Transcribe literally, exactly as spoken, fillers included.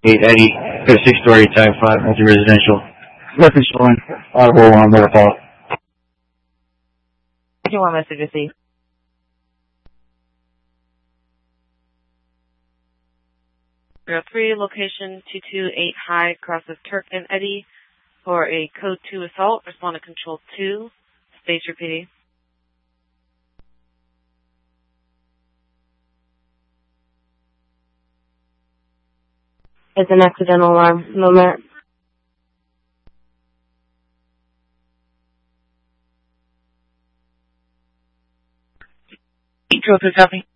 eight Eddie, got a six-story type five multi-residential. Nothing showing. Audible on their fault. Do you want message received? zero three, location two two eight High, crosses Turk and Eddy for a code two assault. Respond to control two. Stage repeating. It's an accidental alarm. No merit. Control two, copy.